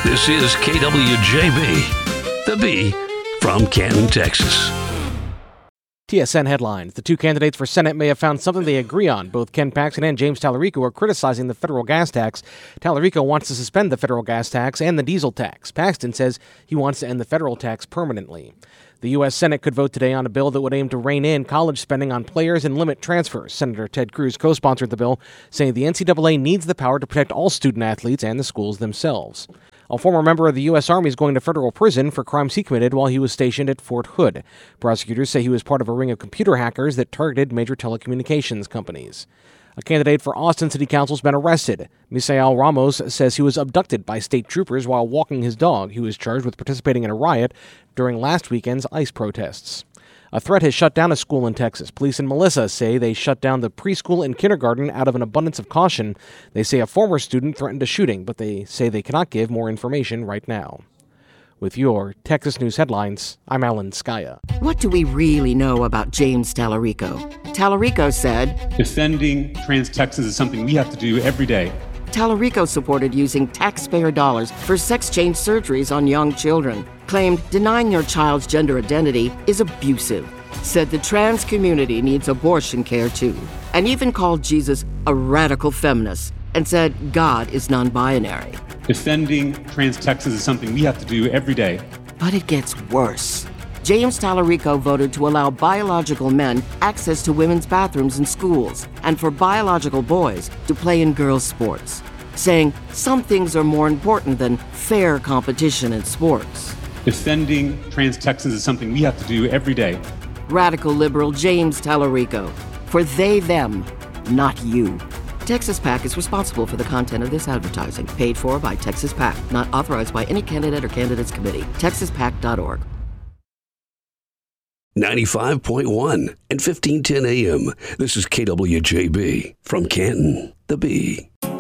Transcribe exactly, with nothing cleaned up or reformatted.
This is K W J B, the B from Canton, Texas. T S N headlines. The two candidates for Senate may have found something they agree on. Both Ken Paxton and James Talarico are criticizing the federal gas tax. Talarico wants to suspend the federal gas tax and the diesel tax. Paxton says he wants to end the federal tax permanently. The U S. Senate could vote today on a bill that would aim to rein in college spending on players and limit transfers. Senator Ted Cruz co-sponsored the bill, saying the N C double A needs the power to protect all student athletes and the schools themselves. A former member of the U S. Army is going to federal prison for crimes he committed while he was stationed at Fort Hood. Prosecutors say he was part of a ring of computer hackers that targeted major telecommunications companies. A candidate for Austin City Council has been arrested. Misael Ramos says he was abducted by state troopers while walking his dog. He was charged with participating in a riot during last weekend's ICE protests. A threat has shut down a school in Texas. Police in Melissa say they shut down the preschool and kindergarten out of an abundance of caution. They say a former student threatened a shooting, but they say they cannot give more information right now. With your Texas News headlines, I'm Alan Skaya. What do we really know about James Talarico? Talarico said, defending trans Texans is something we have to do every day. Talarico supported using taxpayer dollars for sex change surgeries on young children, claimed denying your child's gender identity is abusive, said the trans community needs abortion care too, and even called Jesus a radical feminist and said God is non-binary. Defending trans Texans is something we have to do every day. But it gets worse. James Talarico voted to allow biological men access to women's bathrooms in schools and for biological boys to play in girls' sports, saying some things are more important than fair competition in sports. Defending trans Texans is something we have to do every day. Radical liberal James Talarico. For they, them, not you. Texas PAC is responsible for the content of this advertising, paid for by Texas PAC, not authorized by any candidate or candidates committee. texas pac dot org. ninety-five point one and fifteen ten A M. This is K W J B from Canton, the B.